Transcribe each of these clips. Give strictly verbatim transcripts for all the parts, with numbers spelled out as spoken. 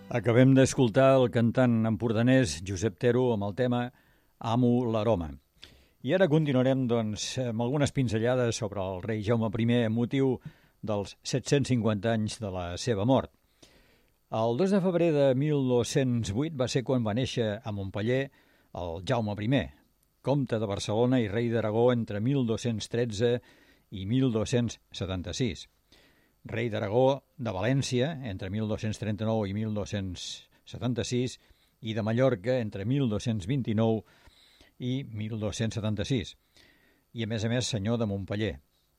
Acabem d'escoltar el cantant empordanès Josep Tero amb el tema Amo l'aroma. I ara continuarem doncs, amb algunes pinzellades sobre el rei Jaume primer amb motiu dels set-cents cinquanta anys de la seva mort. El dos de febrer de mil dos-cents vuit va ser quan va néixer a Montpeller el Jaume primer, comte de Barcelona i rei d'Aragó entre mil dos-cents tretze i mil dos-cents setanta-sis. Rei d'Aragó, de València, entre mil dos-cents trenta-nou i mil dos-cents setanta-sis, i de Mallorca, entre mil dos-cents vint-i-nou i mil dos-cents setanta-sis, i a més a més senyor de Montpeller.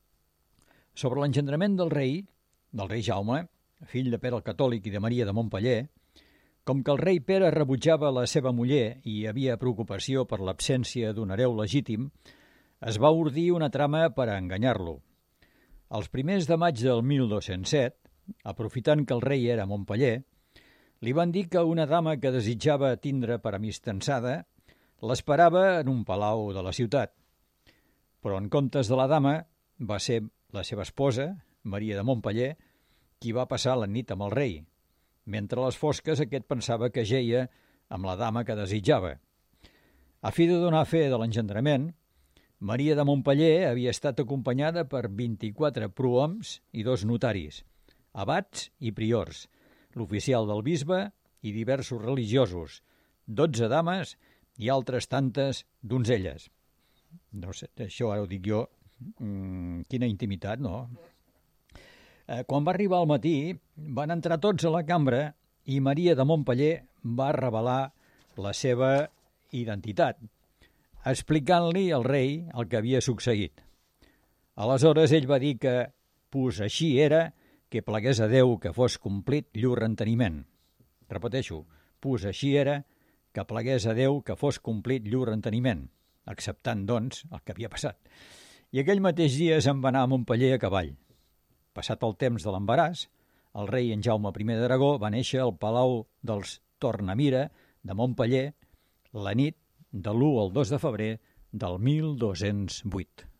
Sobre l'engendrament del rei, del rei Jaume, fill de Pere el Catòlic i de Maria de Montpeller, com que el rei Pere rebutjava la seva muller i hi havia preocupació per l'absència d'un hereu legítim, es va ordir una trama per a enganyar-lo. Els primers de maig del mil dos-cents set, aprofitant que el rei era a Montpeller, li van dir que una dama que desitjava tindre per amistançada l'esperava en un palau de la ciutat. Però en comptes de la dama va ser la seva esposa, Maria de Montpeller, qui va passar la nit amb el rei, mentre a les fosques aquest pensava que jeia amb la dama que desitjava. A fi de donar fe de l'engendrament, Maria de Montpeller havia estat acompanyada per vint-i-quatre prohoms i dos notaris, abats i priors, l'oficial del bisbe i diversos religiosos, dotze dames i altres tantes donzelles. No sé, això ara ho dic jo, mm, quina intimitat, no? Eh, quan va arribar al matí, van entrar tots a la cambra i Maria de Montpeller va revelar la seva identitat, explicant-li al rei el que havia succeït. Aleshores ell va dir que, pues així era, que plegués a Déu que fos complit llur enteniment. Repeteixo, pues així era, que plegués a Déu que fos complit llur enteniment, acceptant, doncs, el que havia passat. I aquell mateix dia se'n va anar a Montpeller a cavall. Passat el temps de l'embaràs, el rei en Jaume primer d'Aragó va néixer al Palau dels Tornamira de Montpeller la nit de l'u al dos de febrer del mil dos-cents vuit.